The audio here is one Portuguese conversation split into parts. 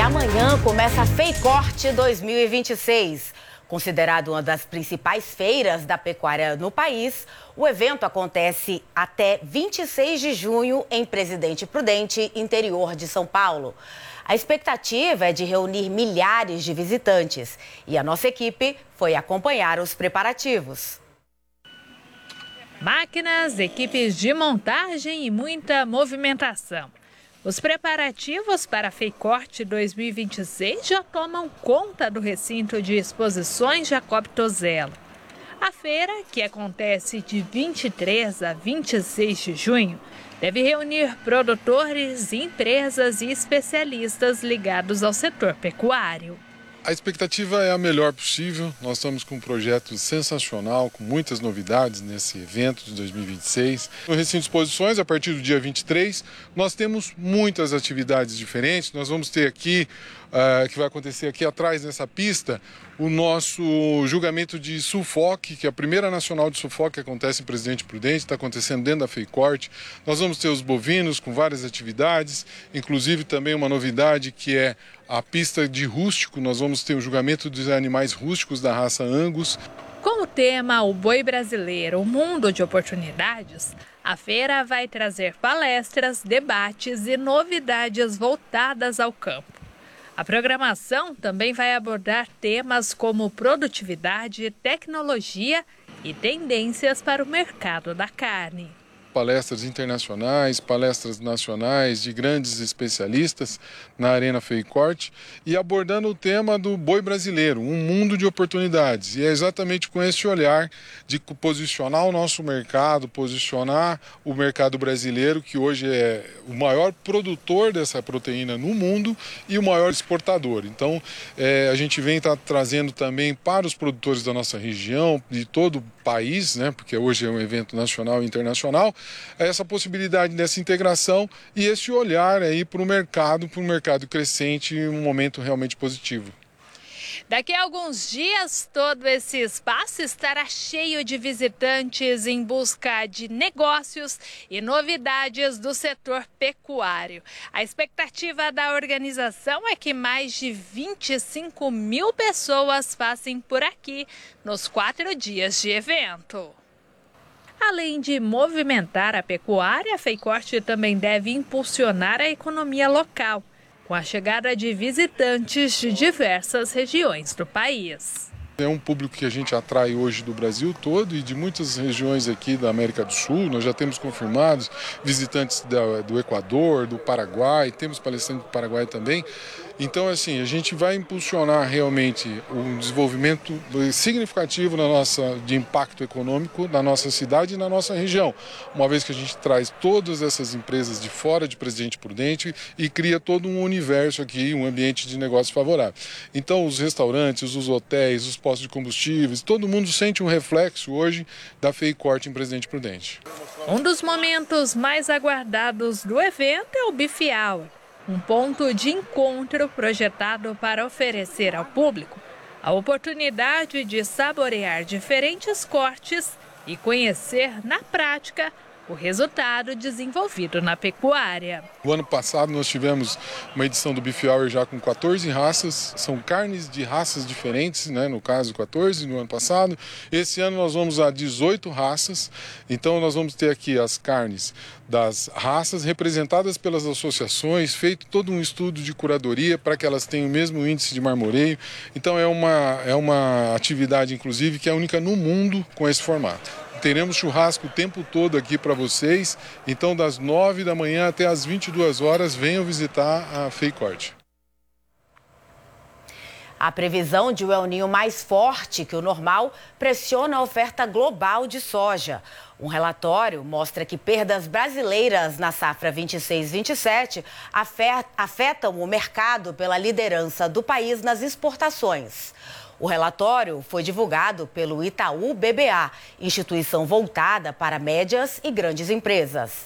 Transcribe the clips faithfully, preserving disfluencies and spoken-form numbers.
amanhã começa a FEICORT dois mil e vinte e seis. Considerado uma das principais feiras da pecuária no país, o evento acontece até vinte e seis de junho em Presidente Prudente, interior de São Paulo. A expectativa é de reunir milhares de visitantes e a nossa equipe foi acompanhar os preparativos. Máquinas, equipes de montagem e muita movimentação. Os preparativos para a FEICORT dois mil e vinte e seis já tomam conta do recinto de exposições Jacob Tozella. A feira, que acontece de vinte e três a vinte e seis de junho, deve reunir produtores, empresas e especialistas ligados ao setor pecuário. A expectativa é a melhor possível. Nós estamos com um projeto sensacional, com muitas novidades nesse evento de dois mil e vinte e seis. No recinto de exposições, a partir do dia vinte e três, nós temos muitas atividades diferentes. Nós vamos ter aqui, uh, que vai acontecer aqui atrás nessa pista, o nosso julgamento de Sulfoque, que é a primeira nacional de Sulfoque que acontece em Presidente Prudente, está acontecendo dentro da FEICORT. Nós vamos ter os bovinos com várias atividades, inclusive também uma novidade que é a pista de rústico. Nós vamos ter o julgamento dos animais rústicos da raça Angus. Com o tema O Boi Brasileiro, um mundo de oportunidades, a feira vai trazer palestras, debates e novidades voltadas ao campo. A programação também vai abordar temas como produtividade, tecnologia e tendências para o mercado da carne. Palestras internacionais, palestras nacionais de grandes especialistas na Arena FEICORT e abordando o tema do boi brasileiro, um mundo de oportunidades. E é exatamente com esse olhar de posicionar o nosso mercado, posicionar o mercado brasileiro, que hoje é o maior produtor dessa proteína no mundo e o maior exportador. Então, é, a gente vem tá trazendo também para os produtores da nossa região, de todo o país, né, porque hoje é um evento nacional e internacional, essa possibilidade dessa integração e esse olhar aí para o mercado, para o mercado crescente, um momento realmente positivo. Daqui a alguns dias, todo esse espaço estará cheio de visitantes em busca de negócios e novidades do setor pecuário. A expectativa da organização é que mais de vinte e cinco mil pessoas passem por aqui nos quatro dias de evento. Além de movimentar a pecuária, a FEICORT também deve impulsionar a economia local, com a chegada de visitantes de diversas regiões do país. É um público que a gente atrai hoje do Brasil todo e de muitas regiões aqui da América do Sul. Nós já temos confirmados visitantes da, do Equador, do Paraguai, temos palestrantes do Paraguai também. Então, assim, a gente vai impulsionar realmente um desenvolvimento significativo na nossa, de impacto econômico na nossa cidade e na nossa região, uma vez que a gente traz todas essas empresas de fora de Presidente Prudente e cria todo um universo aqui, um ambiente de negócio favorável. Então, os restaurantes, os hotéis, os postos de combustíveis, todo mundo sente um reflexo hoje da FEICORT em Presidente Prudente. Um dos momentos mais aguardados do evento é o Beef Hour, um ponto de encontro projetado para oferecer ao público a oportunidade de saborear diferentes cortes e conhecer na prática o resultado desenvolvido na pecuária. O ano passado nós tivemos uma edição do Beef Hour já com quatorze raças, são carnes de raças diferentes, né? No caso quatorze no ano passado. Esse ano nós vamos a dezoito raças, então nós vamos ter aqui as carnes das raças representadas pelas associações, feito todo um estudo de curadoria para que elas tenham o mesmo índice de marmoreio. Então é uma, é uma atividade, inclusive, que é única no mundo com esse formato. Teremos churrasco o tempo todo aqui para vocês, então das nove da manhã até as vinte e duas horas, venham visitar a FEICORT. A previsão de um El Niño mais forte que o normal pressiona a oferta global de soja. Um relatório mostra que perdas brasileiras na safra vinte e seis vinte e sete afetam o mercado pela liderança do país nas exportações. O relatório foi divulgado pelo Itaú B B A, instituição voltada para médias e grandes empresas.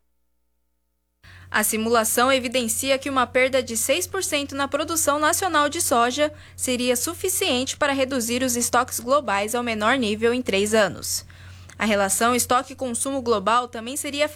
A simulação evidencia que uma perda de seis por cento na produção nacional de soja seria suficiente para reduzir os estoques globais ao menor nível em três anos. A relação estoque-consumo global também seria